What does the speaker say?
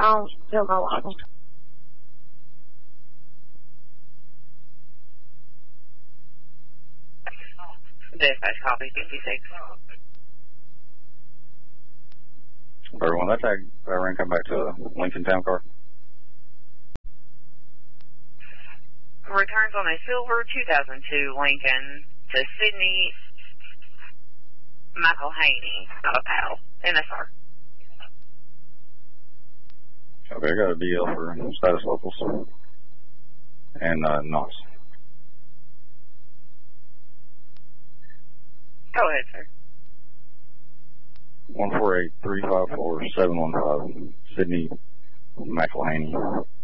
I'll fill my license. Dispatch copy 56. Everyone, that ring come back to a Lincoln Town car. Returns on a silver 2002 Lincoln to Sydney McElhaney, not a pal. NSR. Okay, I got a DL for status locals and NOS. Go ahead, sir. 148-354-715, Sydney McElhaney.